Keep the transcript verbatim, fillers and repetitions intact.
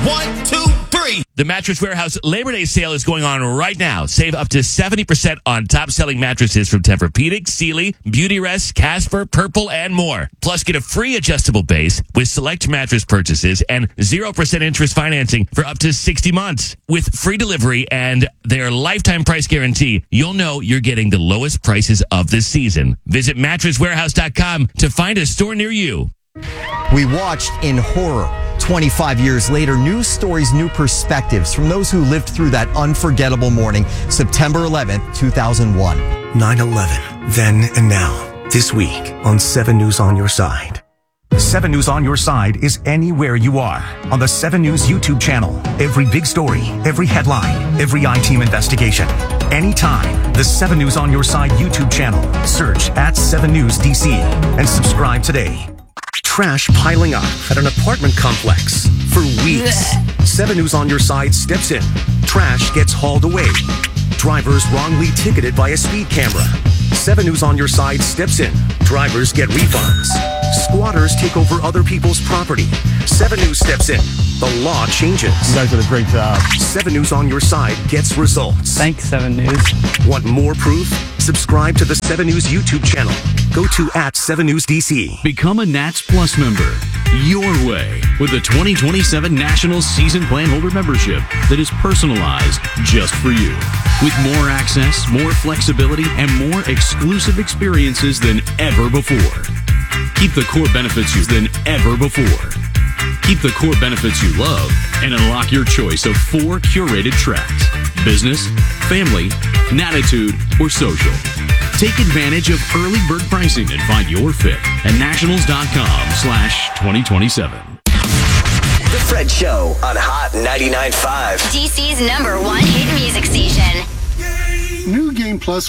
One, two, three. The Mattress Warehouse Labor Day sale is going on right now. Save up to seventy percent on top-selling mattresses from Tempur-Pedic, Sealy, Beautyrest, Casper, Purple, and more. Plus, get a free adjustable base with select mattress purchases and zero percent interest financing for up to sixty months. With free delivery and their lifetime price guarantee, you'll know you're getting the lowest prices of the season. Visit mattress warehouse dot com to find a store near you. We watched in horror. twenty-five years later, news stories, new perspectives from those who lived through that unforgettable morning, September eleventh, two thousand one. nine eleven, then and now, this week on seven News on Your Side. seven News on Your Side is anywhere you are on the seven News YouTube channel. Every big story, every headline, every I-Team investigation. Anytime, the seven News on Your Side YouTube channel. Search at seven News D C and subscribe today. Trash piling up at an apartment complex for weeks. seven News on Your Side steps in. Trash gets hauled away. Drivers wrongly ticketed by a speed camera. seven News on Your Side steps in. Drivers get refunds. Squatters take over other people's property. seven News steps in. The law changes. You guys did a great job. seven News on Your Side gets results. Thanks, seven News. Want more proof? Subscribe to the seven News YouTube channel. Go to at seven News D C. Become a Nats Plus member your way with a twenty twenty-seven National Season Plan Holder membership that is personalized just for you. With more access, more flexibility, and more exclusive experiences than ever before. Keep the core benefits you than ever before. Keep the core benefits you love and unlock your choice of four curated tracks: business, family, Natitude, or social. Take advantage of early bird pricing and find your fit at nationals.com slash 2027. The Fred Show on Hot ninety-nine point five. D C's number one hit music station. New Game Plus